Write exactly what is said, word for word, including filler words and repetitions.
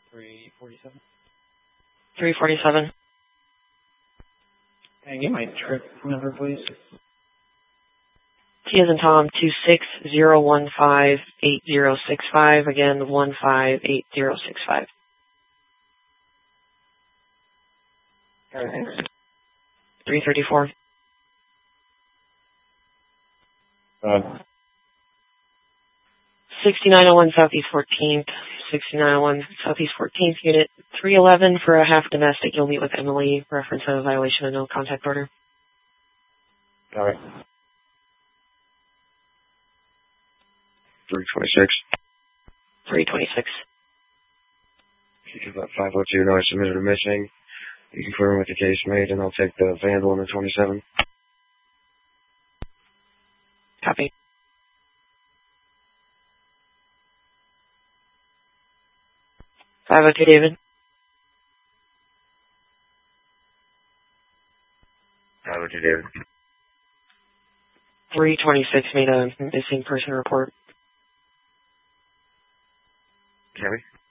three forty-seven. three forty-seven. And get my trip number, please. T as in Tom, two six zero one five eight zero six five. Again, one five eight zero six five. All right. three thirty-four. Uh, sixty-nine oh one Southeast fourteenth. sixty-nine oh one Southeast fourteenth, Unit three eleven for a half domestic. You'll meet with Emily. Reference of violation of no contact order. all right. three twenty-six. three twenty-six. She's about five oh two, no, I submitted a missing. You can confirm with the case made, and I'll take the vandal on the twenty-seven. Copy. five oh two, David. five oh two, David. three twenty-six made a missing person report. Kelly?